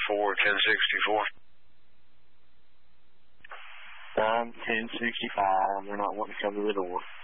1064. 1065. They're not wanting to come to the door.